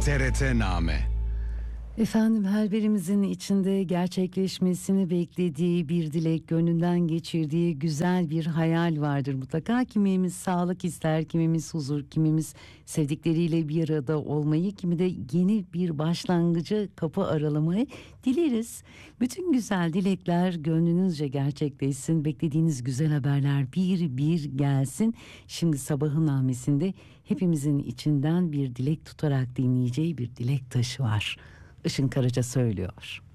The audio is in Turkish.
TRT-Name. Efendim, her birimizin içinde gerçekleşmesini beklediği bir dilek, gönlünden geçirdiği güzel bir hayal vardır mutlaka. Kimimiz sağlık ister, kimimiz huzur, kimimiz sevdikleriyle bir arada olmayı, kimi de yeni bir başlangıca kapı aralamayı dileriz. Bütün güzel dilekler gönlünüzce gerçekleşsin. Beklediğiniz güzel haberler bir bir gelsin. Şimdi sabahın namesinde hepimizin içinden bir dilek tutarak dinleyeceği bir dilek taşı var. Işın Karaca söylüyor.